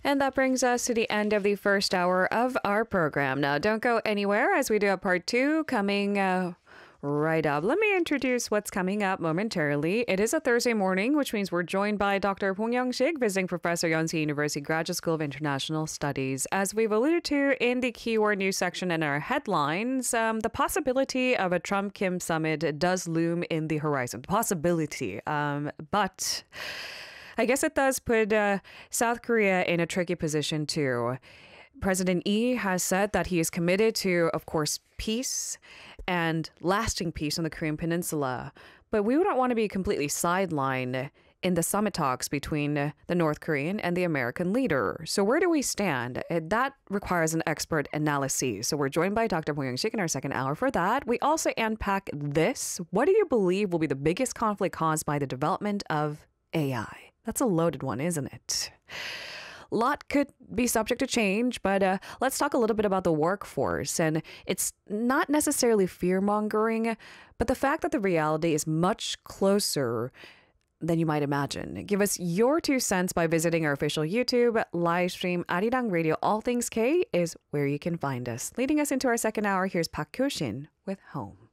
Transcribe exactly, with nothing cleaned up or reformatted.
And that brings us to the end of the first hour of our program. Now, don't go anywhere as we do have part two coming uh, right up. Let me introduce what's coming up momentarily. It is a Thursday morning, which means we're joined by Doctor Bong Young-sik, visiting professor, Yonsei University Graduate School of International Studies. As we've alluded to in the keyword news section in our headlines, um, the possibility of a Trump-Kim summit does loom in the horizon. Possibility. Um, but I guess it does put uh, South Korea in a tricky position too. President Lee has said that he is committed to, of course, peace and lasting peace on the Korean Peninsula. But we wouldn't want to be completely sidelined in the summit talks between the North Korean and the American leader. So where do we stand? That requires an expert analysis. So we're joined by Doctor Bong Young-sik in our second hour for that. We also unpack this. What do you believe will be the biggest conflict caused by the development of A I? That's a loaded one, isn't it? Lot could be subject to change, but uh, let's talk a little bit about the workforce. And it's not necessarily fear-mongering, but the fact that the reality is much closer than you might imagine. Give us your two cents by visiting our official YouTube live stream. Arirang Radio All Things K is where you can find us. Leading us into our second hour, here's Park Kyo-shin with Home.